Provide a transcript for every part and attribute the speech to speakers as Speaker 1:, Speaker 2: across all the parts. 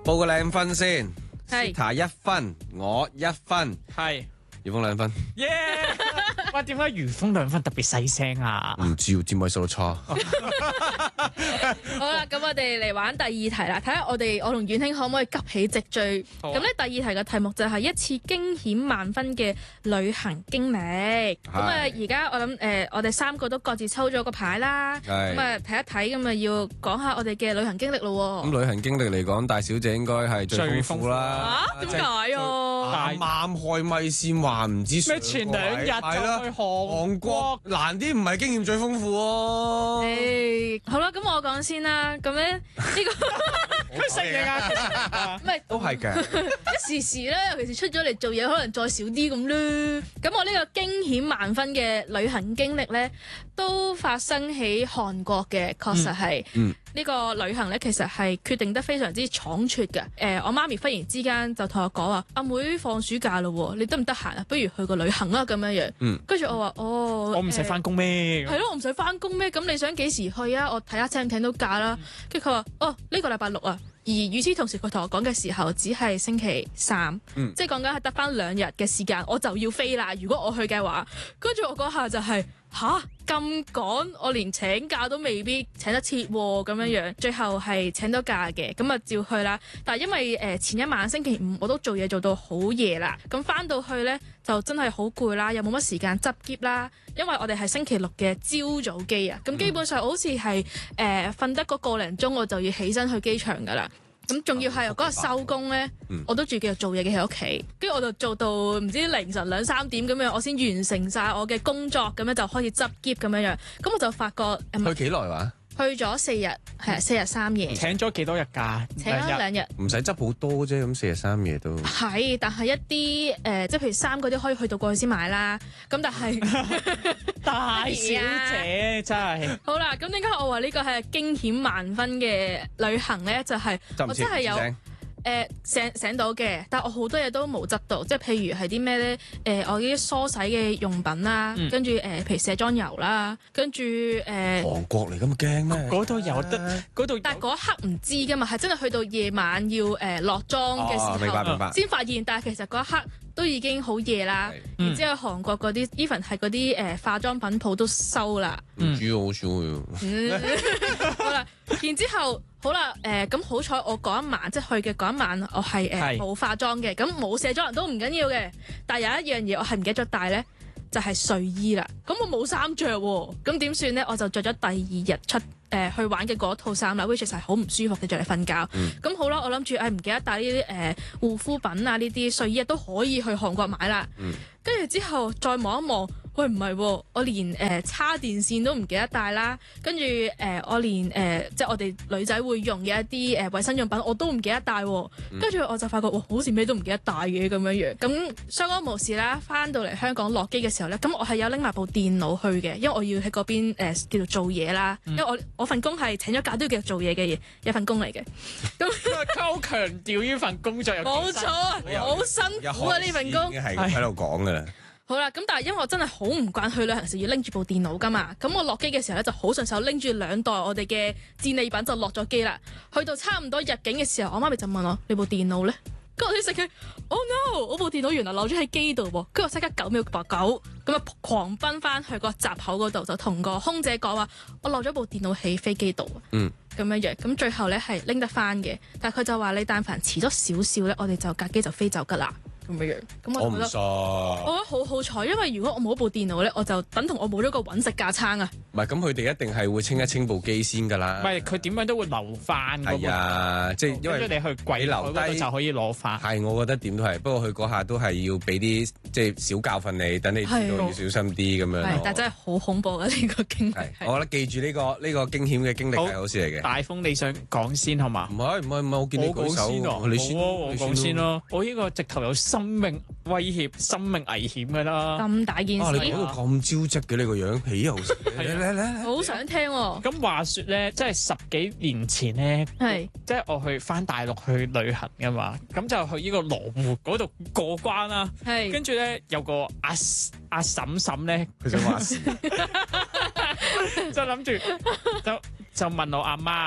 Speaker 1: 報個靚分先。
Speaker 2: 係
Speaker 1: Sita 1分，我1分，
Speaker 3: 係
Speaker 1: 葉峰2分。
Speaker 3: 耶！喂，點解余峰2分特別細聲啊？
Speaker 1: 唔知喎，佔位數差。
Speaker 2: 好啦，咁我哋嚟玩第二題啦，睇下我同遠興可唔可以急起直追。
Speaker 3: 好啊
Speaker 2: 咁咧第二題嘅題目就係一次驚險萬分嘅旅行經歷。咁啊，而家我諗我哋3個都各自抽咗個牌啦。
Speaker 1: 係
Speaker 2: 咁啊睇一睇，咁啊要講下我哋嘅旅行經歷咯
Speaker 1: 咁旅行經歷嚟講，大小姐應該係最豐富啦。
Speaker 2: 喎。點解啊？
Speaker 1: 啱啱開咪先話唔知
Speaker 3: 咩前2日就去韓國，
Speaker 1: 難啲唔係經驗最豐富喎。
Speaker 2: 好啦，咁我講先啦。咁咧呢個
Speaker 3: 佢食嘢啊！
Speaker 2: 唔係
Speaker 1: 都係嘅。
Speaker 2: 一時咧，尤其是出咗嚟做嘢，可能再少啲咁啦。咁我呢個驚險萬分嘅旅行經歷咧，都發生喺韓國嘅，確實係。呢個旅行咧，其實係決定得非常之倉促嘅。我媽咪忽然之間就同我講話：阿妹放暑假咯，你得唔得閒啊？不如去個旅行啦咁樣樣。跟住我話：哦，
Speaker 3: 我唔使翻工咩？
Speaker 2: 係咯，我唔使翻工咩？咁你想幾時去啊？我睇下請唔請到假啦。跟住佢話：哦，呢個禮拜6啊。而與此同時，佢同我講嘅時候，只係星期3，即係講緊係得翻2日嘅時間，我就要飛啦。如果我去嘅話，跟住我嗰下就係咁趕，我連請假都未必請得切喎，咁樣樣。最後係請到假嘅，咁啊照去啦。但係因為前一晚星期5我都做嘢做到好夜啦，咁翻到去呢，就真係好攰啦，又冇乜時間執喼啦。因為我哋係星期6嘅朝早機啊，咁基本上好似係瞓得嗰個零鐘我就要起身去機場㗎啦。咁仲要係嗰日收工咧，我都仲繼續做嘢嘅喺屋企，跟住我就做到唔知凌晨2、3點咁樣，我先完成晒我嘅工作，咁樣就開始執喼咁樣樣。咁我就發覺
Speaker 1: 去幾耐話？
Speaker 2: 去咗4日，係4日3夜。
Speaker 3: 請咗幾多日假？
Speaker 2: 請咗2日。
Speaker 1: 唔使執好多啫，咁4日3夜都
Speaker 2: 係，但係一啲即係譬如衫嗰啲可以去到過去先買啦。咁但係
Speaker 3: 大小姐真係
Speaker 2: 好啦，咁點解我話呢個係驚險萬分嘅旅行咧？就係我真係有。醒到嘅，但我好多嘢都冇執到，即係譬如係啲咩咧？我啲梳洗嘅用品啦，跟住譬如卸妝油啦，跟住
Speaker 1: 韓國嚟咁驚咩？
Speaker 3: 嗰度有得，嗰度
Speaker 2: 但係嗰一刻唔知噶嘛，係真係去到夜晚要落妝嘅時候，
Speaker 1: 明白
Speaker 2: 先發現。但係其實嗰一刻都已經好夜啦。然之後韓國嗰啲 even 係嗰啲化妝品鋪都收啦。
Speaker 1: 主要好少嘅。
Speaker 2: 好啦，然之後。好啦，咁好彩我嗰一晚即係去嘅嗰一晚，我係冇化妝嘅，咁冇卸妝人都唔緊要嘅。但係有一樣嘢我係唔記得咗帶咧，就係睡衣啦。咁我冇衫着喎，咁點算咧？我就着咗第2日出去玩嘅嗰套衫啦 which 係好唔舒服嘅，着嚟瞓覺。咁好啦，我諗住唔記得帶呢啲護膚品啊，呢啲睡衣都可以去韓國買啦。跟住之後再望一望。喂，唔係喎，我連叉電線都唔記得帶啦，跟住我連即係我哋女仔會用嘅一啲衞生用品我都唔記得帶喎，跟住我就發覺哇，好似咩都唔記得帶嘅咁樣樣，咁相安無事啦。翻到嚟香港落機嘅時候咧，咁我係有拎埋部電腦去嘅，因為我要喺嗰邊叫做做嘢啦，因為我份工係請咗假都要繼續做嘢嘅一份工嚟嘅。咁
Speaker 3: 溝強調呢份工作有
Speaker 2: 冇錯，好辛苦啊呢份工。
Speaker 1: 已經係喺度講㗎啦。
Speaker 2: 好啦，咁但係因為我真係好唔慣去旅行時要拎住部電腦噶嘛，咁我落機嘅時候咧就好順手拎住2袋我哋嘅戰利品就落咗機啦。去到差唔多入境嘅時候，我媽咪就問我：你部電腦咧？跟住我啲食佢，Oh no！我部電腦原來漏咗喺機度喎。跟住我即刻9秒9咁啊狂奔翻去個閘口嗰度，就同個空姐講話：我漏咗部電腦喺飛機度。咁樣樣，咁最後咧係拎得翻嘅，但係佢就話你但凡遲咗少少咧，我哋就架機就飛走㗎啦。咁樣樣，咁我覺得我覺得好好彩，因為如果我冇部電腦咧，我就等同我冇咗個揾食架撐啊！
Speaker 1: 唔係，咁佢哋一定係會清一清部機先㗎啦。
Speaker 3: 唔係，佢點樣都會留翻。
Speaker 1: 係啊，即係因為
Speaker 3: 你去櫃樓嗰度就可以攞翻。
Speaker 1: 係，我覺得點都係，不過佢嗰下都係要俾啲即係小教訓你，等你知道要小心啲咁樣。
Speaker 2: 係，但真係好恐怖啊！呢個經歷。
Speaker 1: 我覺得記住呢個驚險嘅經歷係好事嚟嘅。
Speaker 3: 大風，你想講先好嘛？
Speaker 1: 唔係，我見你舉手，你先，
Speaker 3: 我講先咯。我呢個直頭有生命威脅、生命危險㗎啦！
Speaker 2: 咁大件事，
Speaker 1: 你講到咁招積嘅呢個樣，皮又食，
Speaker 2: 好想聽喎。
Speaker 3: 咁話説咧，即係10幾年前咧，即係我去翻大陸去旅行㗎嘛，咁就去呢個羅湖嗰度過關啦。跟住咧有個阿嬸嬸咧，
Speaker 1: 佢想話事，
Speaker 3: 就諗住就問我阿媽。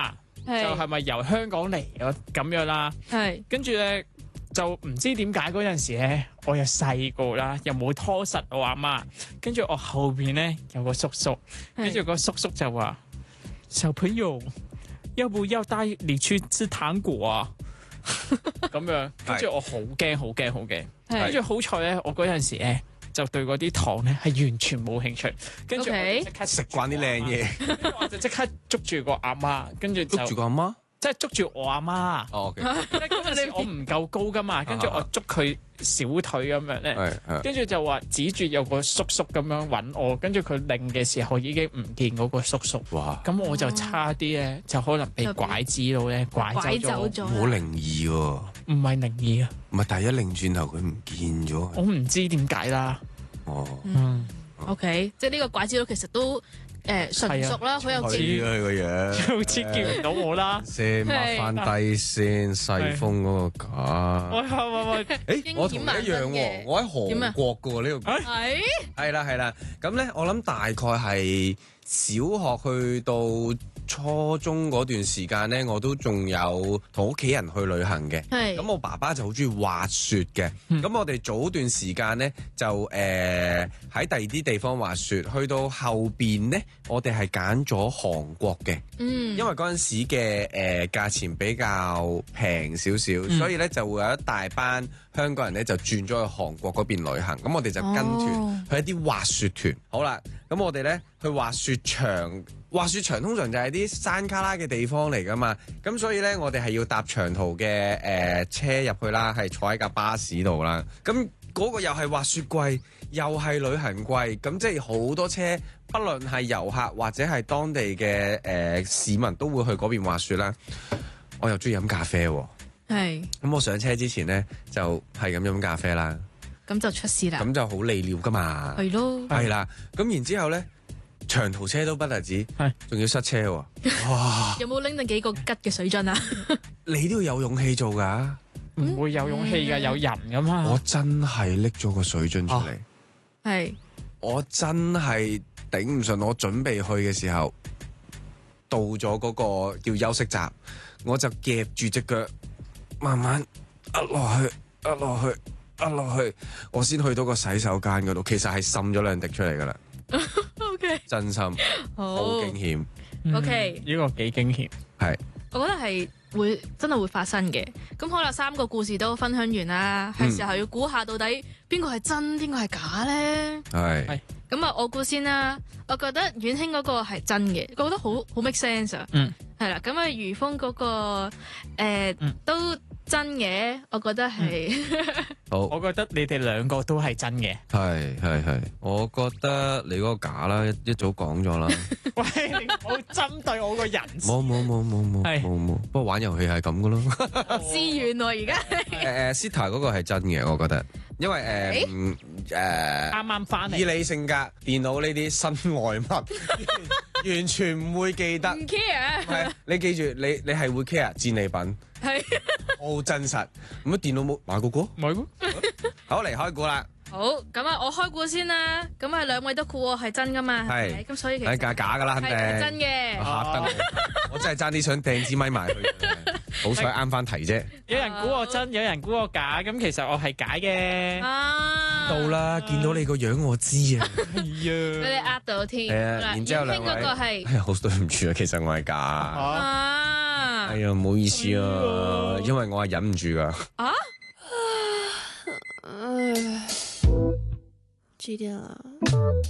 Speaker 3: 就係咪由香港嚟咁樣啦？
Speaker 2: 係。
Speaker 3: 跟住咧就唔知點解嗰陣時咧，我又細個啦，又冇拖實我阿媽。跟住我後邊咧有個叔叔，跟住個叔叔就話：小朋友，要不要帶你去吃糖果啊？咁樣，跟住我好驚，好驚，好驚。跟住好彩咧，我嗰陣時咧就對嗰啲糖咧係完全冇興趣。跟住我即刻
Speaker 1: 食慣啲靚嘢，
Speaker 3: 我就即刻捉住個阿媽，跟住
Speaker 1: 捉住個阿媽。
Speaker 3: 即係捉住我阿媽，
Speaker 1: 哦，
Speaker 3: 嗰陣時我唔夠高噶嘛，跟住我捉佢小腿咁樣咧，跟住就話指住有個叔叔咁樣揾我，跟住佢擰嘅時候已經唔見嗰個叔叔，
Speaker 1: 哇！
Speaker 3: 咁我就差啲咧，就可能被拐子佬咧拐走咗，
Speaker 1: 好靈異喎，
Speaker 3: 唔係靈異啊，
Speaker 1: 唔係，但係一擰轉頭佢唔見咗，
Speaker 3: 我唔知點解啦。
Speaker 1: 哦
Speaker 2: ，OK，即係呢個拐子佬其實都。純熟啦，好有
Speaker 1: 知啊佢個樣，
Speaker 3: 好似見唔到我啦。
Speaker 1: 先抹翻低先，細風嗰個架。
Speaker 3: 喂，
Speaker 1: 我同你一樣喎，我喺韓國嘅喎呢個。係啦，咁咧我諗大概係小學去到初中嗰段時間咧，我都仲有同屋企人去旅行嘅。咁我爸爸就好中意滑雪嘅。咁我哋早段時間咧就喺第二啲地方滑雪，去到後邊咧，我哋係揀咗韓國嘅。因為嗰陣時嘅價錢比較平少少，所以咧就會有一大班香港人咧就轉咗去韓國嗰邊旅行。咁我哋就跟團去一啲滑雪團。好啦，咁我哋咧去滑雪場。滑雪場通常就係啲山卡拉嘅地方嚟㗎嘛，咁所以咧我哋係要搭長途嘅車入去啦，係坐喺架巴士度啦。咁嗰個又係滑雪季，又係旅行季，咁即係好多車，不論係遊客或者係當地嘅市民都會去嗰邊滑雪啦。我又中意飲咖啡喎，咁我上車之前咧就係咁飲咖啡啦，
Speaker 2: 咁就出事啦，
Speaker 1: 咁就好利尿㗎嘛，
Speaker 2: 係咯，
Speaker 1: 係啦，咁然之後咧。長途車都不特止，仲要塞車喎！哇！
Speaker 2: 有冇拎到幾個吉嘅水樽啊？
Speaker 1: 你都要有勇氣做㗎，
Speaker 3: 唔會有勇氣㗎，有人㗎嘛。
Speaker 1: 我真係拎咗個水樽出嚟，
Speaker 2: 係
Speaker 1: 我真係頂唔順。我準備去嘅時候，到咗嗰個叫休息站，我就夾住隻腳，慢慢壓落去，壓落去，壓落去，我先去到個洗手間嗰度。其實係滲咗2滴出嚟㗎啦。
Speaker 2: OK，
Speaker 1: 真心好驚險。
Speaker 2: OK，
Speaker 3: 呢個幾驚險。
Speaker 1: 係，
Speaker 2: 我覺得係會真係會發生嘅。咁可能3個故事都分享完啦，係時候要估下到底邊個係真，邊個係假咧？
Speaker 1: 係。
Speaker 2: 咁啊，我估先啦。我覺得婉興嗰個係真嘅，我覺得好 make sense 啊。係啦，咁啊，余峰嗰個都真嘅，我覺得係。
Speaker 1: 好，
Speaker 3: 我覺得你哋2個都係真嘅。
Speaker 1: 係，我覺得你嗰個假啦，一早講咗啦。
Speaker 3: 喂，你唔好針對我個人。
Speaker 1: 冇，不過玩遊戲係咁噶咯。
Speaker 2: 試完喎而家。
Speaker 1: Sita 嗰個係真嘅，我覺得，因為
Speaker 3: 啱啱翻嚟，
Speaker 1: 以你性格，電腦呢啲身外物，完全唔會記得。
Speaker 2: 唔 care。
Speaker 1: 係，你記住，你係會 care 戰利品。
Speaker 2: 係。
Speaker 1: 好真實。咁啊，電腦冇買過個？
Speaker 3: 買過。
Speaker 1: 好，嚟開估啦。
Speaker 2: 好，咁啊，我開估先啦。咁啊，2位都估我係真噶嘛？係。咁所以其實
Speaker 1: 係假噶啦，肯定。
Speaker 2: 係真嘅。
Speaker 1: 嚇得我真係爭啲想掟支咪埋去。好彩啱翻題啫。
Speaker 3: 有人估我真，有人估我假，咁其實我係假嘅。
Speaker 1: 到啦，見到你個樣我知啊。
Speaker 3: 係啊。
Speaker 2: 俾你呃到添。
Speaker 1: 係啊，然之後2位。
Speaker 2: 嗰個係。
Speaker 1: 哎呀，好對唔住啊，其實我係假。哎呀，唔好意思啊，因為我係忍唔住噶。
Speaker 4: 幾點啊？